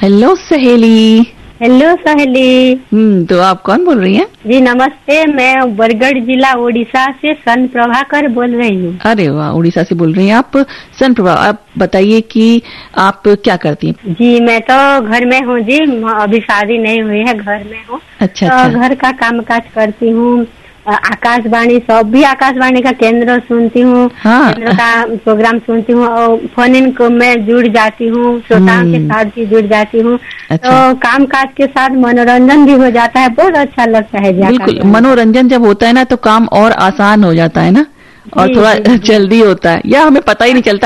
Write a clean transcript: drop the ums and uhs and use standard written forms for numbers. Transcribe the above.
Hello सहेली। Hello सहेली। तो आप कौन बोल रही हैं? जी नमस्ते, मैं बरगढ़ जिला उड़ीसा से सन प्रभाकर बोल रही हूँ। अरे वाह, उड़ीसा से बोल रही हैं आप। सन प्रभा, आप बताइए कि आप क्या करती हैं? जी मैं तो घर में हूँ जी, अभी शादी नहीं हुई है, घर में हूँ। अच्छा तो अच्छा। घर का काम काज करती हूँ। आकाशवाणी, सब भी आकाशवाणी का केंद्र सुनती हूँ। हाँ। केंद्र का प्रोग्राम सुनती हूँ और फोन इन को मैं जुड़ जाती हूँ, श्रोताओं के साथ भी जुड़ जाती हूँ। अच्छा। तो काम काज के साथ मनोरंजन भी हो जाता है, बहुत अच्छा लगता है। बिल्कुल, मनोरंजन जब होता है ना तो काम और आसान हो जाता है ना, और जी, थोड़ा जी, जी। जल्दी होता है, या हमें पता ही नहीं चलता